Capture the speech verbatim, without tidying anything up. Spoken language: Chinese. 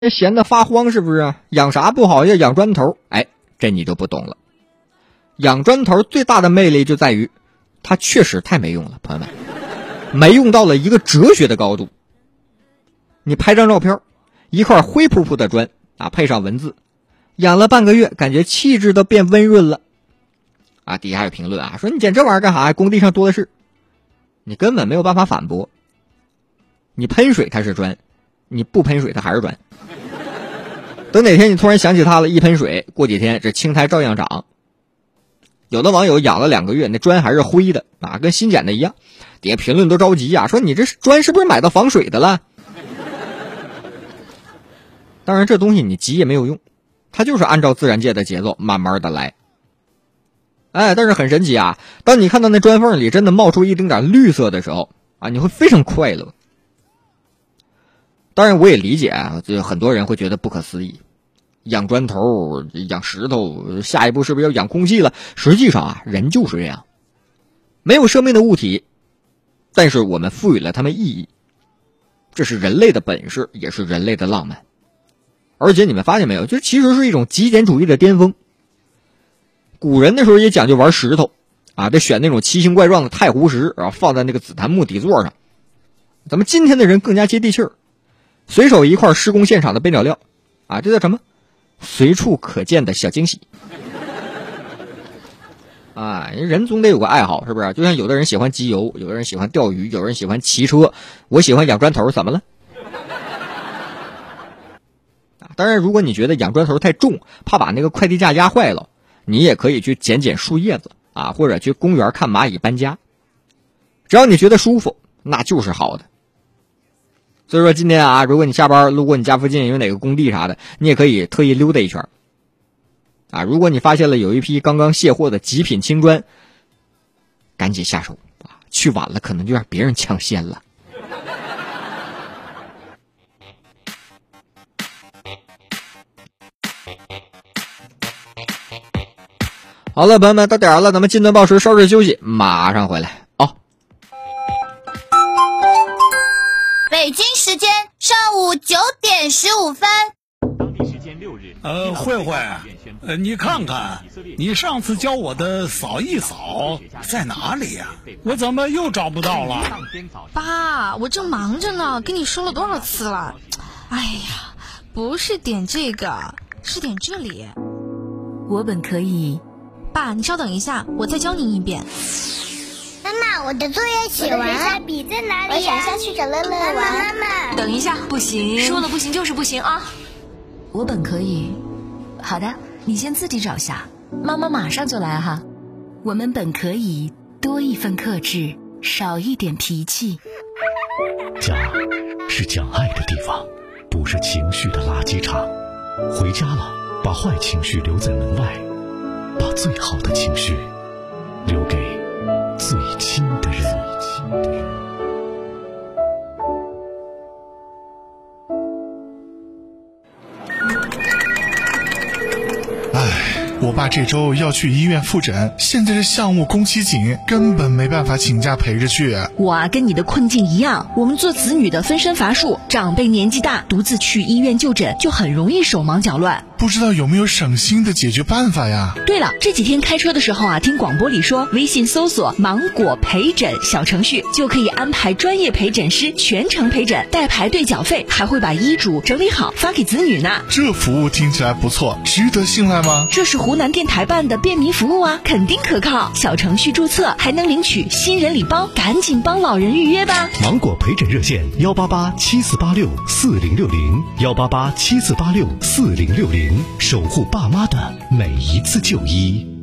闲得发慌是不是？养啥不好，要养砖头。哎，这你就不懂了。养砖头最大的魅力就在于，它确实太没用了，朋友们，没用到了一个哲学的高度。你拍张照片，一块灰扑扑的砖啊，配上文字，养了半个月，感觉气质都变温润了。啊，底下还有评论啊，说你捡这玩意儿干啥呀？工地上多的是。你根本没有办法反驳。你喷水它是砖，你不喷水它还是砖。等哪天你突然想起它了，一喷水，过几天这青苔照样长。有的网友养了两个月，那砖还是灰的啊，跟新捡的一样。底下评论都着急啊，说你这砖是不是买到防水的了？当然这东西你急也没有用，它就是按照自然界的节奏慢慢的来。哎，但是很神奇啊，当你看到那砖缝里真的冒出一丁点绿色的时候啊，你会非常快乐。当然我也理解啊，就很多人会觉得不可思议，养砖头养石头，下一步是不是要养空气了？实际上啊，人就是这样，没有生命的物体，但是我们赋予了它们意义，这是人类的本事，也是人类的浪漫。而且你们发现没有，这其实是一种极简主义的巅峰。古人那时候也讲究玩石头啊，得选那种奇形怪状的太湖石，然后放在那个紫檀木底座上。咱们今天的人更加接地气儿，随手一块施工现场的边角料啊，这叫什么？随处可见的小惊喜。啊，人总得有个爱好，是不是？就像有的人喜欢集邮，有的人喜欢钓鱼，有人喜欢骑车，我喜欢养砖头，怎么了？啊，当然，如果你觉得养砖头太重，怕把那个快递架压坏了，你也可以去捡捡树叶子啊，或者去公园看蚂蚁搬家。只要你觉得舒服，那就是好的。所以说今天啊，如果你下班路过你家附近有哪个工地啥的，你也可以特意溜达一圈啊。如果你发现了有一批刚刚卸货的极品青砖，赶紧下手啊，去晚了可能就让别人抢先了。好了，朋友们，到点了，咱们近段报时稍事休息，马上回来哦。 北京时间上午九点十五分。 当地时间六日。 呃，慧慧，呃，你看看，你上次教我的扫一扫在哪里呀？我怎么又找不到了？ 爸，我正忙着呢，跟你说了多少次了？哎呀，不是点这个，是点这里。 我本可以。 爸，你稍等一下，我再教你一遍。 妈妈，我的作业写完了，笔在哪里呀？我想下去找乐乐玩。妈妈， 等一下，不行， 说了不行就是不行啊！ 我本可以。好的，你先自己找下，妈妈马上就来哈。我们本可以多一份克制，少一点脾气。 家是讲爱的地方，不是情绪的垃圾场。回家了，把坏情绪留在门外，把最好的情绪留给最亲的人。 唉，我爸这周要去医院复诊，现在这项目工期紧，根本没办法请假陪着去。 我啊，跟你的困境一样，我们做子女的分身乏术，长辈年纪大，独自去医院就诊，就很容易手忙脚乱。 不知道有没有省心的解决办法呀？ 对了，这几天开车的时候啊，听广播里说，微信搜索芒果陪诊小程序，就可以安排专业陪诊师全程陪诊，带排队缴费，还会把医嘱整理好发给子女呢。 这服务听起来不错，值得信赖吗？ 这是湖南电台办的便民服务啊，肯定可靠。小程序注册还能领取新人礼包，赶紧帮老人预约吧。 芒果陪诊热线幺八八七四八六四零六零幺八八七四八六四零六零，守护爸妈的每一次就医。